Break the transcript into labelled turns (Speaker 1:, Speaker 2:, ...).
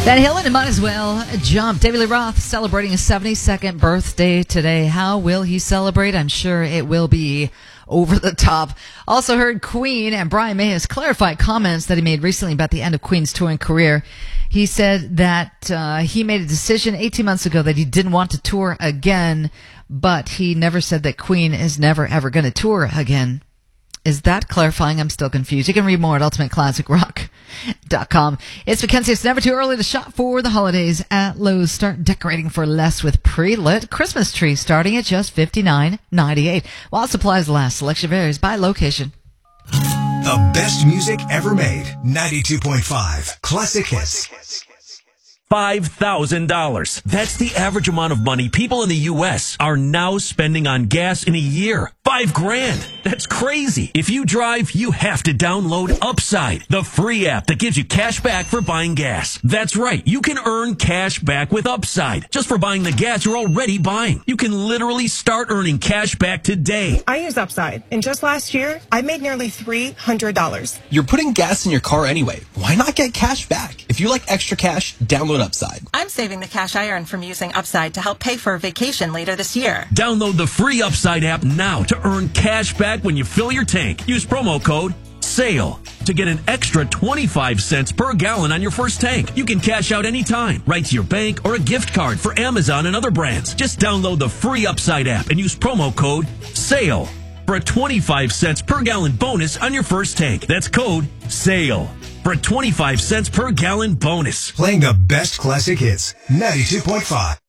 Speaker 1: Van Halen and Might As Well Jump. David Lee Roth celebrating his 72nd birthday today. How will he celebrate? I'm sure it will be over the top. Also heard Queen and Brian May has clarified comments that he made recently about the end of Queen's touring career. He said that he made a decision 18 months ago that he didn't want to tour again, but he never said that Queen is never ever going to tour again. Is that clarifying? I'm still confused. You can read more at ultimateclassicrock.com. It's Mackenzie. It's never too early to shop for the holidays at Lowe's. Start decorating for less with pre-lit Christmas trees starting at just $59.98. While supplies last, selection varies by location.
Speaker 2: The best music ever made. 92.5 Classic Hits.
Speaker 3: $5,000. That's the average amount of money people in the U.S. are now spending on gas in a year. $5,000. That's crazy. If you drive, you have to download Upside, the free app that gives you cash back for buying gas. That's right. You can earn cash back with Upside just for buying the gas you're already buying. You can literally start earning cash back today.
Speaker 4: I use Upside, and just last year, I made nearly $300.
Speaker 5: You're putting gas in your car anyway. Why not get cash back? If you like extra cash, download Upside.
Speaker 6: I'm saving the cash I earn from using Upside to help pay for a vacation later this year.
Speaker 3: Download the free Upside app now to earn cash back when you fill your tank. Use promo code SALE to get an extra 25 cents per gallon on your first tank. You can cash out anytime, right to your bank or a gift card for Amazon and other brands. Just download the free Upside app and use promo code SALE for a 25 cents per gallon bonus on your first tank. That's code SALE for a 25 cents per gallon bonus.
Speaker 2: Playing the best classic hits. 92.5.